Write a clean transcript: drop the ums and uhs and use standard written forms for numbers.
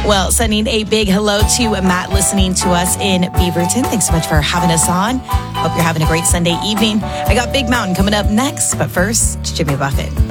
Well, sending a big hello to Matt listening to us in Beaverton. Thanks so much for having us on. Hope you're having a great Sunday evening. I got Big Mountain coming up next, but first, Jimmy Buffett.